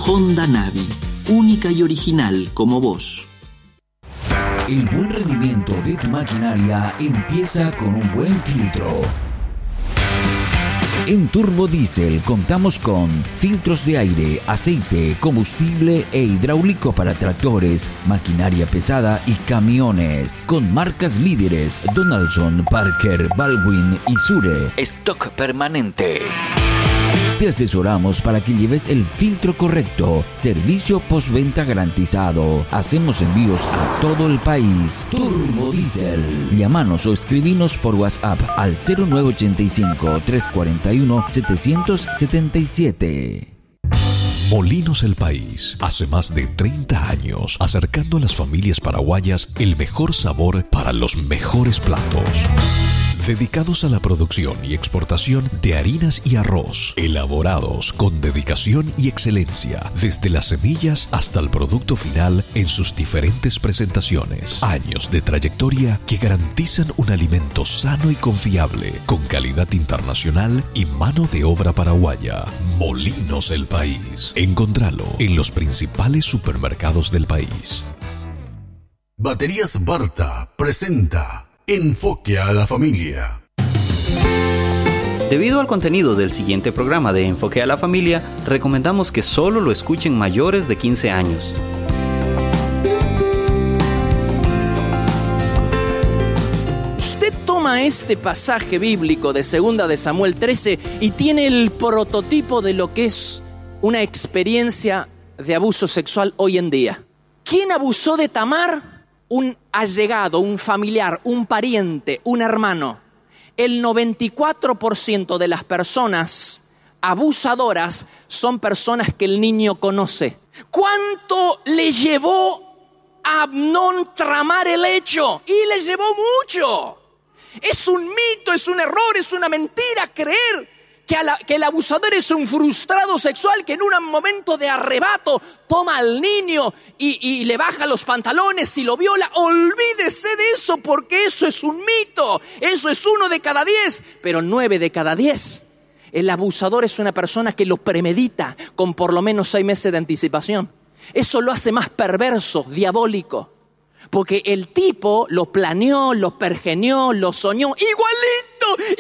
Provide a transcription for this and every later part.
Honda Navi, única y original como vos. El buen rendimiento de tu maquinaria empieza con un buen filtro. En Turbo Diesel contamos con filtros de aire, aceite, combustible e hidráulico para tractores, maquinaria pesada y camiones. Con marcas líderes Donaldson, Parker, Baldwin y Sure. Stock permanente. Te asesoramos para que lleves el filtro correcto. Servicio postventa garantizado. Hacemos envíos a todo el país. Turbo Diesel. Llámanos o escribinos por WhatsApp al 0985-341-777. Molinos El País, hace más de 30 años, acercando a las familias paraguayas el mejor sabor para los mejores platos. Dedicados a la producción y exportación de harinas y arroz, elaborados con dedicación y excelencia, desde las semillas hasta el producto final en sus diferentes presentaciones. Años de trayectoria que garantizan un alimento sano y confiable, con calidad internacional y mano de obra paraguaya. Molinos El País. Encontralo en los principales supermercados del país. Baterías Barta presenta Enfoque a la Familia. Debido al contenido del siguiente programa de Enfoque a la Familia, recomendamos que solo lo escuchen mayores de 15 años. Usted toma este pasaje bíblico de 2 de Samuel 13 y tiene el prototipo de lo que es una experiencia de abuso sexual hoy en día. ¿Quién abusó de Tamar? Un allegado, un familiar, un pariente, un hermano. El 94% de las personas abusadoras son personas que el niño conoce. ¿Cuánto le llevó a Amnón tramar el hecho? Y le llevó mucho. Es un mito, es un error, es una mentira creer que el abusador es un frustrado sexual que en un momento de arrebato toma al niño y le baja los pantalones y lo viola. Olvídese de eso, porque eso es un mito. Eso es 1 de cada 10, pero 9 de cada 10. El abusador es una persona que lo premedita con por lo menos 6 meses de anticipación. Eso lo hace más perverso, diabólico. Porque el tipo lo planeó, lo pergeñó, lo soñó. Igualito,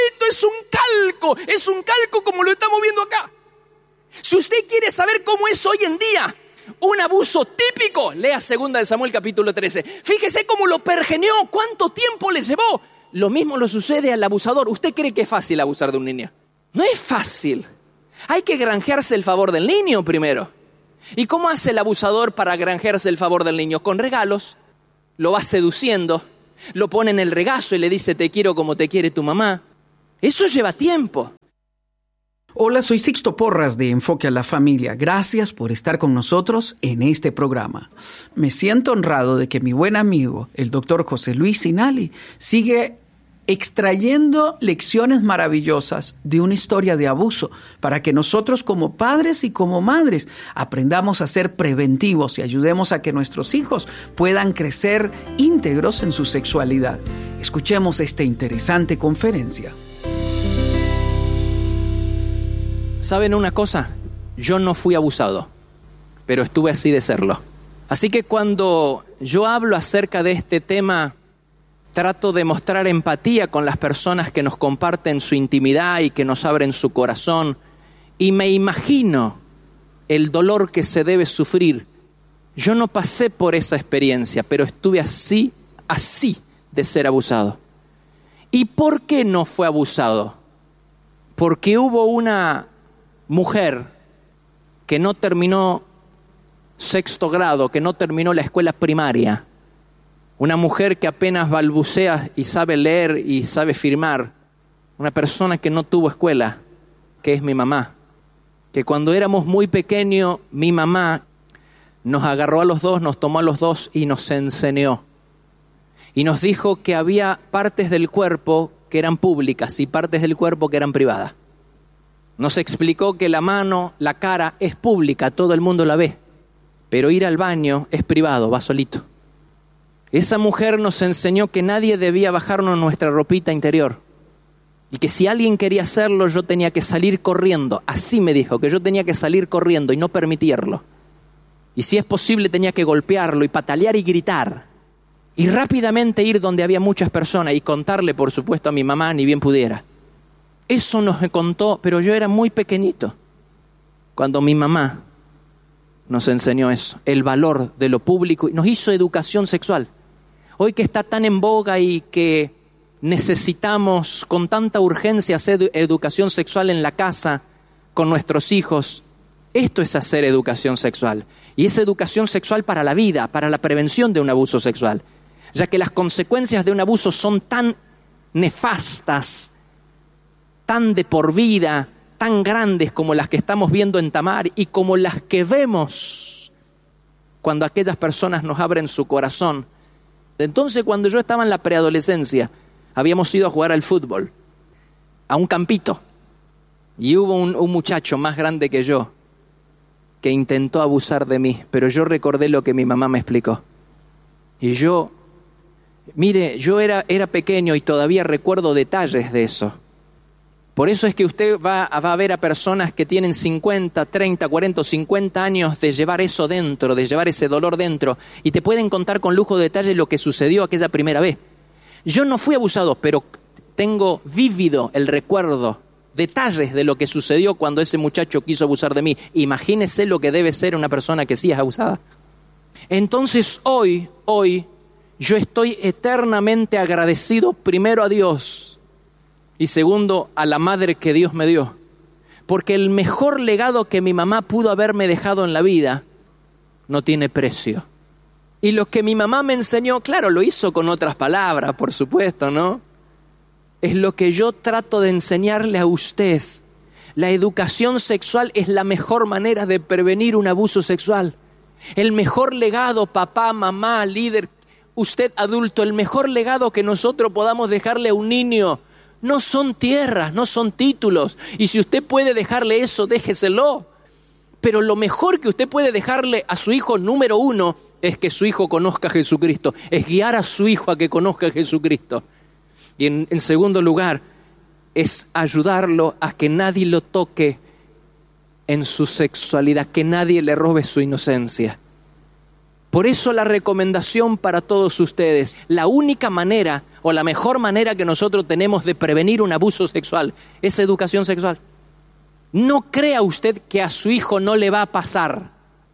es un calco como lo estamos viendo acá. Si usted quiere saber cómo es hoy en día un abuso típico, lea 2 de Samuel capítulo 13. Fíjese cómo lo pergeñó, cuánto tiempo le llevó. Lo mismo le sucede al abusador. ¿Usted cree que es fácil abusar de un niño? No es fácil. Hay que granjearse el favor del niño primero. ¿Y cómo hace el abusador para granjearse el favor del niño? Con regalos. Lo va seduciendo, lo pone en el regazo y le dice te quiero como te quiere tu mamá. Eso lleva tiempo. Hola, soy Sixto Porras de Enfoque a la Familia. Gracias por estar con nosotros en este programa. Me siento honrado de que mi buen amigo, el doctor José Luis Sinali, sigue extrayendo lecciones maravillosas de una historia de abuso para que nosotros como padres y como madres aprendamos a ser preventivos y ayudemos a que nuestros hijos puedan crecer íntegros en su sexualidad. Escuchemos esta interesante conferencia. ¿Saben una cosa? Yo no fui abusado, pero estuve así de serlo. Así que cuando yo hablo acerca de este tema, trato de mostrar empatía con las personas que nos comparten su intimidad y que nos abren su corazón. Y me imagino el dolor que se debe sufrir. Yo no pasé por esa experiencia, pero estuve así de ser abusado. ¿Y por qué no fue abusado? Porque hubo una mujer que no terminó 6º grado, que no terminó la escuela primaria. Una mujer que apenas balbucea y sabe leer y sabe firmar. Una persona que no tuvo escuela, que es mi mamá. Que cuando éramos muy pequeños, mi mamá nos agarró a los dos, nos tomó a los dos y nos enseñó. Y nos dijo que había partes del cuerpo que eran públicas y partes del cuerpo que eran privadas. Nos explicó que la mano, la cara es pública, todo el mundo la ve. Pero ir al baño es privado, va solito. Esa mujer nos enseñó que nadie debía bajarnos nuestra ropita interior. Y que si alguien quería hacerlo, yo tenía que salir corriendo. Así me dijo, que yo tenía que salir corriendo y no permitirlo. Y si es posible, tenía que golpearlo y patalear y gritar. Y rápidamente ir donde había muchas personas y contarle, por supuesto, a mi mamá, ni bien pudiera. Eso nos contó, pero yo era muy pequeñito cuando mi mamá nos enseñó eso, el valor de lo público, y nos hizo educación sexual. Hoy que está tan en boga y que necesitamos con tanta urgencia hacer educación sexual en la casa, con nuestros hijos, esto es hacer educación sexual. Y es educación sexual para la vida, para la prevención de un abuso sexual. Ya que las consecuencias de un abuso son tan nefastas, tan de por vida, tan grandes como las que estamos viendo en Tamar y como las que vemos cuando aquellas personas nos abren su corazón. Entonces, cuando yo estaba en la preadolescencia, habíamos ido a jugar al fútbol, a un campito, y hubo un muchacho más grande que yo que intentó abusar de mí, pero yo recordé lo que mi mamá me explicó. Y yo era pequeño y todavía recuerdo detalles de eso. Por eso es que usted va a ver a personas que tienen 50, 30, 40, 50 años de llevar eso dentro, de llevar ese dolor dentro, y te pueden contar con lujo de detalle lo que sucedió aquella primera vez. Yo no fui abusado, pero tengo vívido el recuerdo, detalles de lo que sucedió cuando ese muchacho quiso abusar de mí. Imagínese lo que debe ser una persona que sí es abusada. Entonces hoy yo estoy eternamente agradecido, primero a Dios y segundo a la madre que Dios me dio. Porque el mejor legado que mi mamá pudo haberme dejado en la vida no tiene precio. Y lo que mi mamá me enseñó, claro, lo hizo con otras palabras, por supuesto, ¿no? Es lo que yo trato de enseñarle a usted. La educación sexual es la mejor manera de prevenir un abuso sexual. El mejor legado, papá, mamá, líder, usted adulto, el mejor legado que nosotros podamos dejarle a un niño no son tierras, no son títulos. Y si usted puede dejarle eso, déjeselo. Pero lo mejor que usted puede dejarle a su hijo número uno es que su hijo conozca a Jesucristo, es guiar a su hijo a que conozca a Jesucristo. Y en segundo lugar, es ayudarlo a que nadie lo toque en su sexualidad, que nadie le robe su inocencia. Por eso la recomendación para todos ustedes, la única manera o la mejor manera que nosotros tenemos de prevenir un abuso sexual es educación sexual. No crea usted que a su hijo no le va a pasar.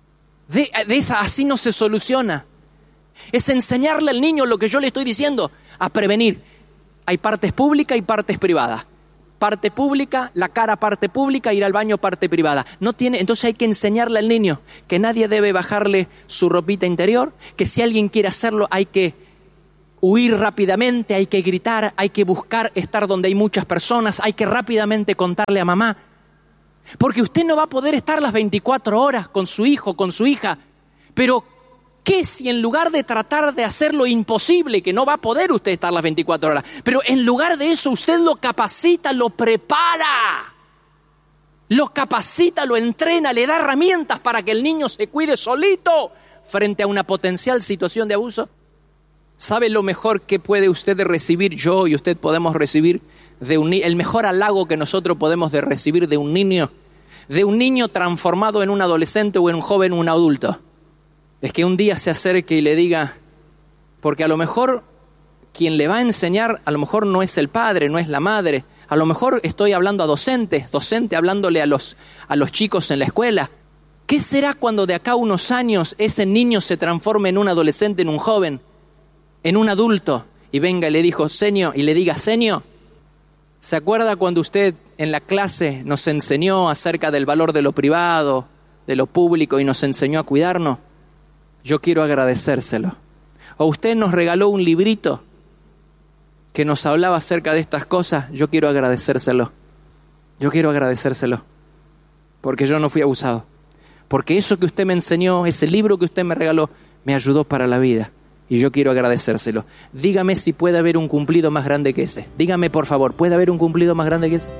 Así no se soluciona. Es enseñarle al niño lo que yo le estoy diciendo, a prevenir. Hay partes públicas y partes privadas. Parte pública, la cara parte pública, ir al baño parte privada. Entonces hay que enseñarle al niño que nadie debe bajarle su ropita interior, que si alguien quiere hacerlo hay que huir rápidamente, hay que gritar, hay que buscar estar donde hay muchas personas, hay que rápidamente contarle a mamá. Porque usted no va a poder estar las 24 horas con su hijo, con su hija. Pero, ¿qué si en lugar de tratar de hacer lo imposible, que no va a poder usted estar las 24 horas, pero en lugar de eso usted lo capacita, lo prepara, lo capacita, lo entrena, le da herramientas para que el niño se cuide solito frente a una potencial situación de abuso? ¿Sabe lo mejor que puede usted recibir, yo y usted podemos recibir el mejor halago que nosotros podemos recibir de un niño transformado en un adolescente o en un joven o un adulto? Es que un día se acerque y le diga, porque a lo mejor quien le va a enseñar, a lo mejor no es el padre, no es la madre, a lo mejor estoy hablando a docente hablándole a los chicos en la escuela. ¿Qué será cuando de acá a unos años ese niño se transforme en un adolescente, en un joven, en un adulto, y venga y le diga, señor, ¿se acuerda cuando usted en la clase nos enseñó acerca del valor de lo privado, de lo público y nos enseñó a cuidarnos? Yo quiero agradecérselo. O usted nos regaló un librito que nos hablaba acerca de estas cosas, yo quiero agradecérselo. Yo quiero agradecérselo. Porque yo no fui abusado. Porque eso que usted me enseñó, ese libro que usted me regaló, me ayudó para la vida. Y yo quiero agradecérselo. Dígame si puede haber un cumplido más grande que ese. Dígame, por favor, ¿puede haber un cumplido más grande que ese?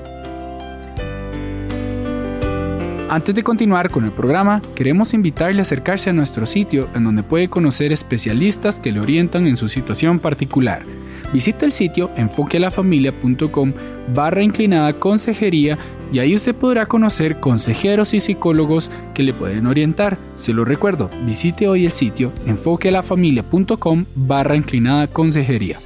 Antes de continuar con el programa, queremos invitarle a acercarse a nuestro sitio en donde puede conocer especialistas que le orientan en su situación particular. Visita el sitio enfoquealafamilia.com/consejería y ahí usted podrá conocer consejeros y psicólogos que le pueden orientar. Se lo recuerdo, visite hoy el sitio enfoquealafamilia.com/consejería.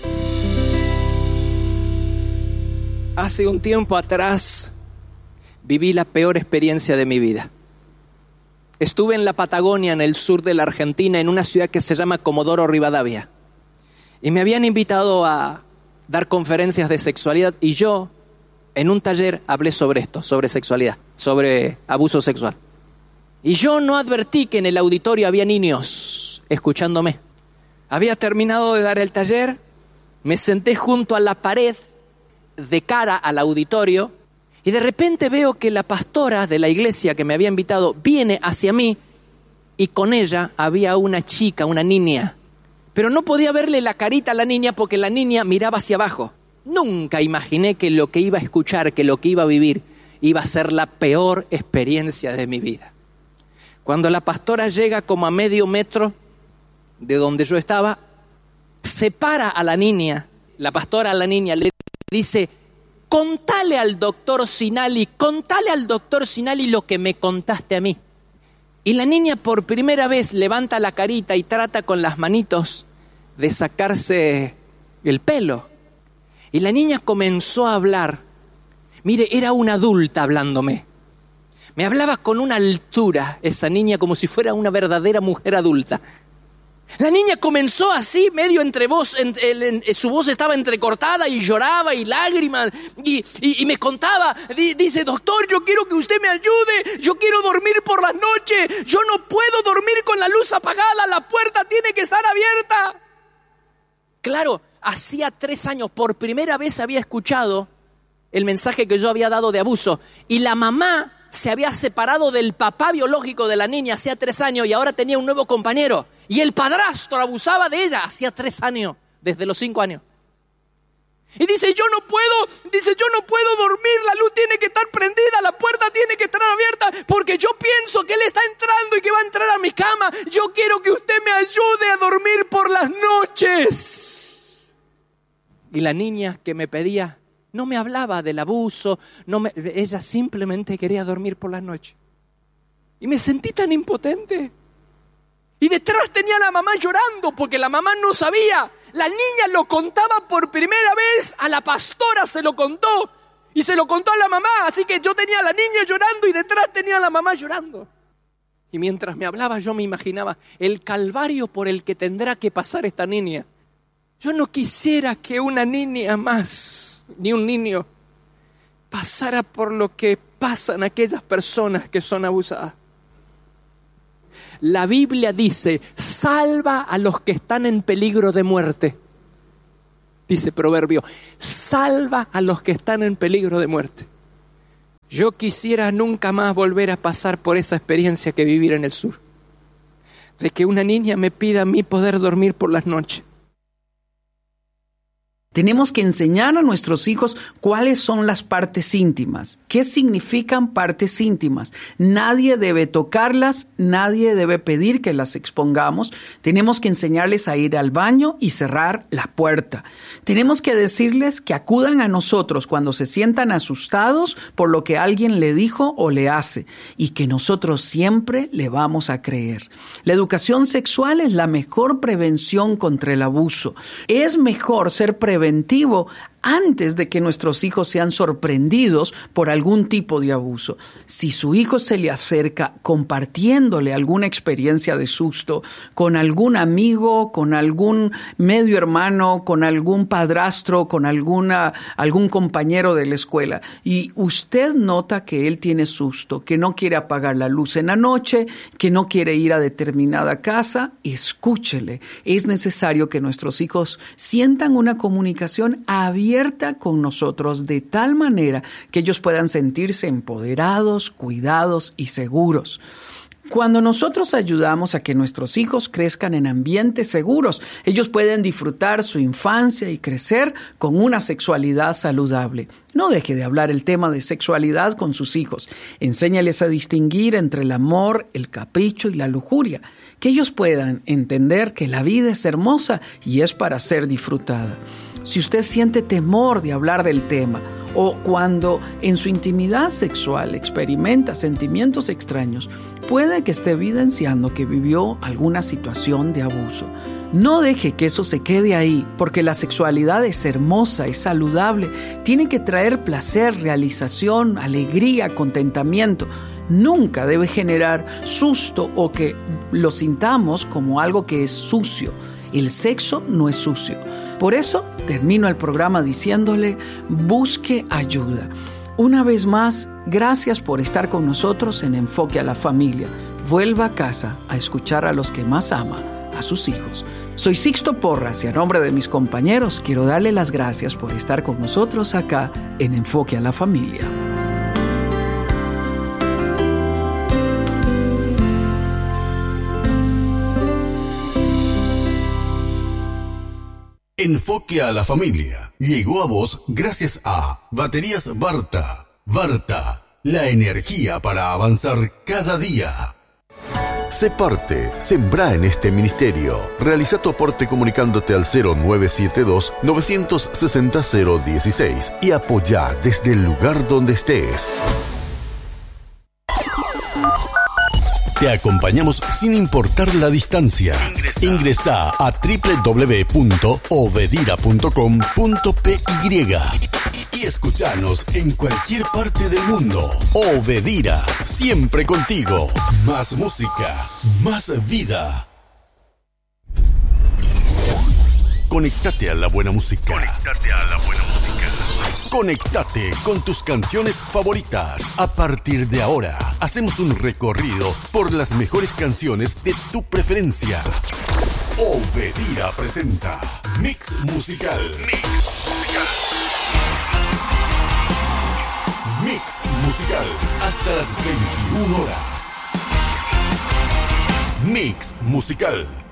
Hace un tiempo atrás viví la peor experiencia de mi vida. Estuve en la Patagonia, en el sur de la Argentina, en una ciudad que se llama Comodoro Rivadavia. Y me habían invitado a dar conferencias de sexualidad y yo, en un taller, hablé sobre esto, sobre sexualidad, sobre abuso sexual. Y yo no advertí que en el auditorio había niños escuchándome. Había terminado de dar el taller, me senté junto a la pared, de cara al auditorio, y de repente veo que la pastora de la iglesia que me había invitado viene hacia mí y con ella había una chica, una niña. Pero no podía verle la carita a la niña porque la niña miraba hacia abajo. Nunca imaginé que lo que iba a escuchar, que lo que iba a vivir, iba a ser la peor experiencia de mi vida. Cuando la pastora llega como a medio metro de donde yo estaba, separa a la niña. La pastora a la niña le dice: contale al doctor Sinali lo que me contaste a mí. Y la niña por primera vez levanta la carita y trata con las manitos de sacarse el pelo. Y la niña comenzó a hablar. Mire, era una adulta hablándome. Me hablaba con una altura esa niña, como si fuera una verdadera mujer adulta. La niña comenzó así, medio entre voz, su voz estaba entrecortada y lloraba y lágrimas y me contaba, dice: doctor, yo quiero que usted me ayude, yo quiero dormir por las noches, yo no puedo dormir con la luz apagada, la puerta tiene que estar abierta. Claro, hacía 3 años por primera vez había escuchado el mensaje que yo había dado de abuso y la mamá se había separado del papá biológico de la niña hacía 3 años y ahora tenía un nuevo compañero. Y el padrastro abusaba de ella hacía 3 años, desde los 5 años. Y dice: yo no puedo dormir, la luz tiene que estar prendida, la puerta tiene que estar abierta, porque yo pienso que él está entrando y que va a entrar a mi cama. Yo quiero que usted me ayude a dormir por las noches. Y la niña que me pedía no me hablaba del abuso, ella simplemente quería dormir por las noches. Y me sentí tan impotente. Y detrás tenía a la mamá llorando porque la mamá no sabía. La niña lo contaba por primera vez, a la pastora se lo contó y se lo contó a la mamá. Así que yo tenía a la niña llorando y detrás tenía a la mamá llorando. Y mientras me hablaba yo me imaginaba el calvario por el que tendrá que pasar esta niña. Yo no quisiera que una niña más, ni un niño, pasara por lo que pasan aquellas personas que son abusadas. La Biblia dice: salva a los que están en peligro de muerte. Dice Proverbio: salva a los que están en peligro de muerte. Yo quisiera nunca más volver a pasar por esa experiencia que vivir en el sur. De que una niña me pida a mí poder dormir por las noches. Tenemos que enseñar a nuestros hijos cuáles son las partes íntimas. ¿Qué significan partes íntimas? Nadie debe tocarlas, nadie debe pedir que las expongamos. Tenemos que enseñarles a ir al baño y cerrar la puerta. Tenemos que decirles que acudan a nosotros cuando se sientan asustados por lo que alguien le dijo o le hace y que nosotros siempre le vamos a creer. La educación sexual es la mejor prevención contra el abuso. Es mejor ser preventivo antes de que nuestros hijos sean sorprendidos por algún tipo de abuso. Si su hijo se le acerca compartiéndole alguna experiencia de susto con algún amigo, con algún medio hermano, con algún padrastro, con algún compañero de la escuela, y usted nota que él tiene susto, que no quiere apagar la luz en la noche, que no quiere ir a determinada casa, escúchele. Es necesario que nuestros hijos sientan una comunicación abierta con nosotros de tal manera que ellos puedan sentirse empoderados, cuidados y seguros. Cuando nosotros ayudamos a que nuestros hijos crezcan en ambientes seguros, ellos pueden disfrutar su infancia y crecer con una sexualidad saludable. No deje de hablar el tema de sexualidad con sus hijos. Enséñales a distinguir entre el amor, el capricho y la lujuria. Que ellos puedan entender que la vida es hermosa y es para ser disfrutada. si usted siente temor de hablar del tema, o cuando en su intimidad sexual experimenta sentimientos extraños, puede que esté evidenciando que vivió alguna situación de abuso. No deje que eso se quede ahí, porque la sexualidad es hermosa, es saludable, tiene que traer placer, realización, alegría, contentamiento. Nunca debe generar susto o que lo sintamos como algo que es sucio. El sexo no es sucio. Por eso termino el programa diciéndole, busque ayuda. Una vez más, gracias por estar con nosotros en Enfoque a la Familia. Vuelva a casa a escuchar a los que más ama, a sus hijos. Soy Sixto Porras y a nombre de mis compañeros quiero darle las gracias por estar con nosotros acá en Enfoque a la Familia. Enfoque a la Familia llegó a vos gracias a Baterías Barta. Barta, la energía para avanzar cada día. Sé parte, sembrá en este ministerio. Realiza tu aporte comunicándote al 0972-960-016 y apoyá desde el lugar donde estés. Te acompañamos sin importar la distancia. Ingresa a www.obedira.com.py y escuchanos en cualquier parte del mundo. Obedira, siempre contigo. Más música, más vida. Conéctate a la buena música. Conéctate con tus canciones favoritas. A partir de ahora, hacemos un recorrido por las mejores canciones de tu preferencia. Obedira presenta Mix Musical. Mix Musical, hasta las 21 horas. Mix Musical.